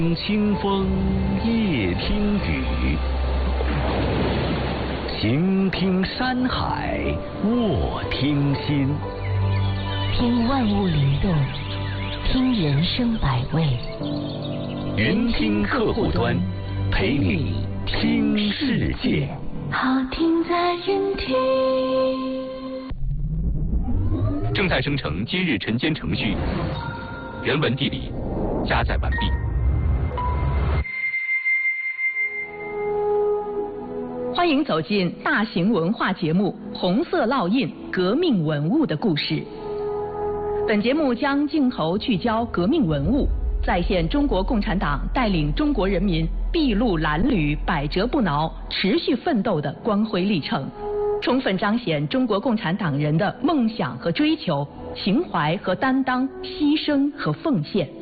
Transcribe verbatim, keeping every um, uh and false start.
清风夜听雨，行听山海卧听心。 听万物灵动，听人生百味。 云听客户端，陪你听世界。 好听在云听。 正在生成今日晨间程序，原文地理加载完毕。 欢迎走进大型文化节目《红色烙印：革命文物的故事》。本节目将镜头聚焦革命文物，再现中国共产党带领中国人民筚路蓝缕、百折不挠、持续奋斗的光辉历程，充分彰显中国共产党人的梦想和追求、情怀和担当、牺牲和奉献。